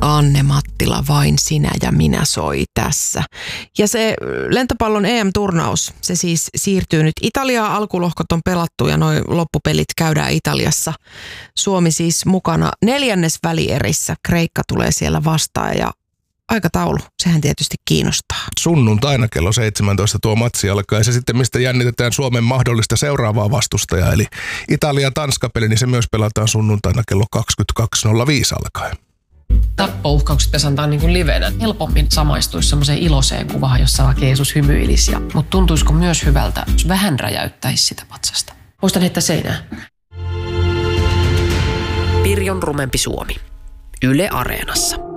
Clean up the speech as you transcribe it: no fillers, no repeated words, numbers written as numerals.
Anne Mattila, vain sinä ja minä soi tässä. Ja se lentopallon EM-turnaus, se siis siirtyy nyt Italiaan. Alkulohkot on pelattu ja noi loppupelit käydään Italiassa. Suomi siis mukana 4. välierissä. Kreikka tulee siellä vastaan ja aikataulu, sehän tietysti kiinnostaa. Sunnuntaina kello 17 tuo matsi alkaa ja se sitten, mistä jännitetään Suomen mahdollista seuraavaa vastustajaa. Eli Italia-Tanska-peli, niin se myös pelataan sunnuntaina kello 22.05 alkaen. Tappouhkaukset pitäisi antaa niin kuin livenä. Helpommin samaistuisi semmoiseen iloiseen kuvaan, jossa vaikka Jeesus hymyilisi. Mutta tuntuisiko myös hyvältä, jos vähän räjäyttäisi sitä patsasta? Muistan heittää seinään. Pirjon rumempi Suomi. Yle Areenassa.